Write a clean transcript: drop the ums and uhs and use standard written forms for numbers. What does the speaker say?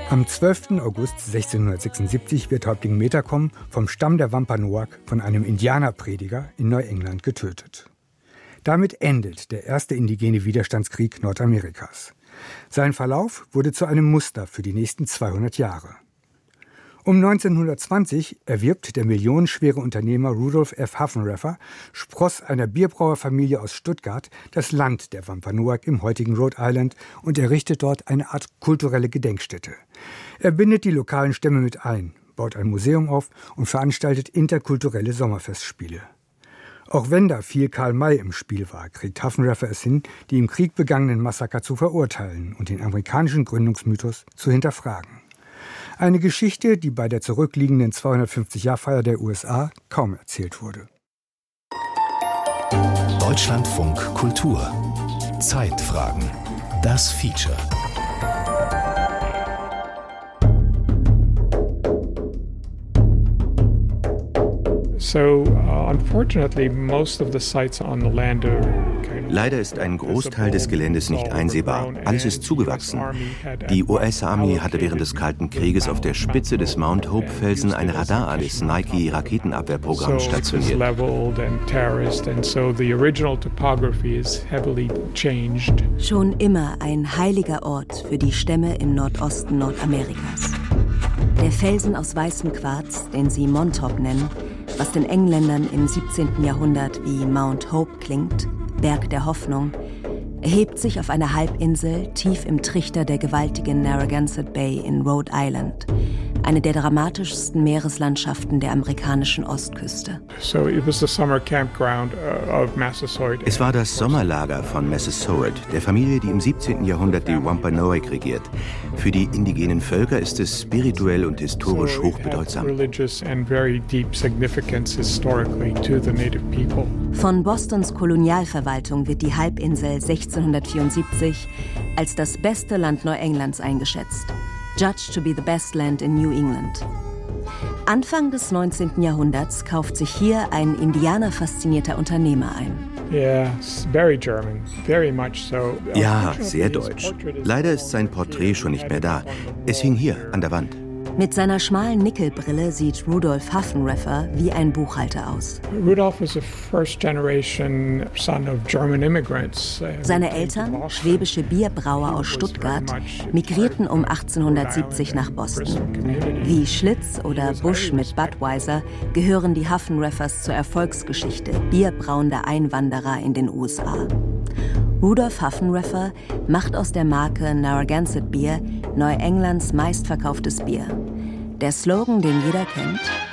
Am 12. August 1676 wird Häuptling Metacom vom Stamm der Wampanoag von einem Indianerprediger in Neuengland getötet. Damit endet der erste indigene Widerstandskrieg Nordamerikas. Sein Verlauf wurde zu einem Muster für die nächsten 200 Jahre. Um 1920 erwirbt der millionenschwere Unternehmer Rudolph F. Haffenreffer, Spross einer Bierbrauerfamilie aus Stuttgart, das Land der Wampanoag im heutigen Rhode Island und errichtet dort eine Art kulturelle Gedenkstätte. Er bindet die lokalen Stämme mit ein, baut ein Museum auf und veranstaltet interkulturelle Sommerfestspiele. Auch wenn da viel Karl May im Spiel war, kriegt Haffenreffer es hin, die im Krieg begangenen Massaker zu verurteilen und den amerikanischen Gründungsmythos zu hinterfragen. Eine Geschichte, die bei der zurückliegenden 250-Jahr-Feier der USA kaum erzählt wurde. Deutschlandfunk Kultur. Zeitfragen. Das Feature. Leider ist ein Großteil des Geländes nicht einsehbar. Alles ist zugewachsen. Die US-Army hatte während des Kalten Krieges auf der Spitze des Mount Hope-Felsen ein Radar des Nike-Raketenabwehrprogramms stationiert. Schon immer ein heiliger Ort für die Stämme im Nordosten Nordamerikas. Der Felsen aus weißem Quarz, den sie Montauk nennen, was den Engländern im 17. Jahrhundert wie Mount Hope klingt, Berg der Hoffnung, erhebt sich auf einer Halbinsel tief im Trichter der gewaltigen Narragansett Bay in Rhode Island, eine der dramatischsten Meereslandschaften der amerikanischen Ostküste. Es war das Sommerlager von Massasoit, der Familie, die im 17. Jahrhundert die Wampanoag regiert. Für die indigenen Völker ist es spirituell und historisch hochbedeutsam. Von Bostons Kolonialverwaltung wird die Halbinsel 1674 als das beste Land Neuenglands eingeschätzt. Judged to be the best land in New England. Anfang des 19. Jahrhunderts kauft sich hier ein indianerfaszinierter Unternehmer ein. Ja, sehr deutsch. Leider ist sein Porträt schon nicht mehr da. Es hing hier an der Wand. Mit seiner schmalen Nickelbrille sieht Rudolph Haffenreffer wie ein Buchhalter aus. Seine Eltern, schwäbische Bierbrauer aus Stuttgart, migrierten um 1870 nach Boston. Wie Schlitz oder Busch mit Budweiser gehören die Haffenreffers zur Erfolgsgeschichte bierbrauender Einwanderer in den USA. Rudolph Haffenreffer macht aus der Marke Narragansett Beer Neuenglands meistverkauftes Bier. Der Slogan, den jeder kennt: